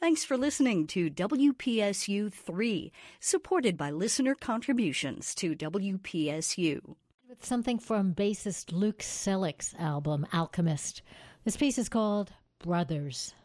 Thanks for listening to WPSU 3, supported by listener contributions to WPSU. With something from bassist Luke Sellick's album, Alchemist. This piece is called Brothers.